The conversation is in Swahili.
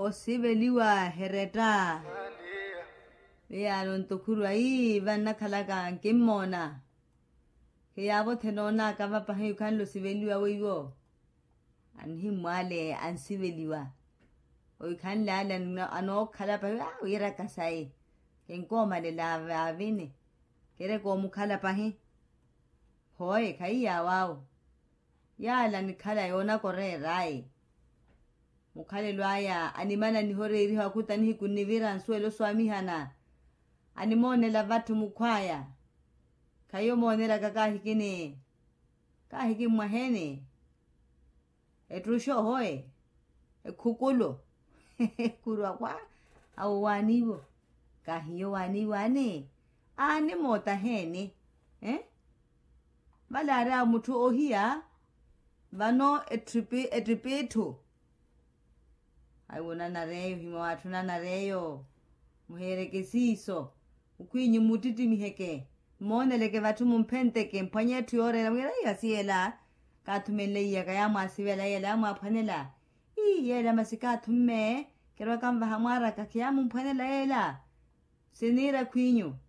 osibeliwa hereta ya lontokuru ai vanna khalaka kimmona yabo thenona ka va pahe kan lo sibeliwa weiwo anhi mwale ansibeliwa oi kan la ano khala pa ira kasai kenkoma le la vine kere ko mukhala pahe hoy khai ya wao ya la ni khala yona kore rai mukhale lwaya animana ni hore iri hakutani kunivira nsuelo swami hana animone la vatu mukhwaya kayo monela kakahikini kahiki mwahene etrusho hoy ekukulo kurwa kwa au waniwo kahiyo wani ane mota hene balara mutu ohia vano etripeto aiwona nareyo hima watu na nareyo muhereke siso ukwinyi mutiti miheke moneleke vatu mumpenteke mpanyetu yorela mwira yasiela katumele ya kaya mwasivela yela mwaphanela yela masika thumme kerwa kamba hamara kakiya mumphanela yela sinira kwinyo